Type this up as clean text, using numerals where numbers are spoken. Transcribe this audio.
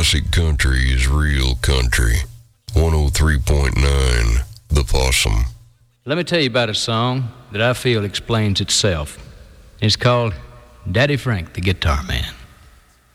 Classic country is real country. 103.9 The Possum. Let me tell you about a song that I feel explains itself. It's called Daddy Frank the Guitar Man.